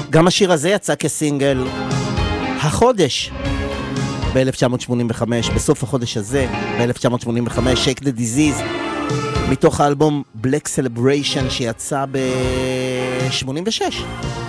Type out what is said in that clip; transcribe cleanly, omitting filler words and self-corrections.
גם השיר הזה יצא כסינגל החודש ב-1985, בסוף החודש הזה, ב-1985, Shake the Disease, מתוך האלבום Black Celebration שיצא ב-86.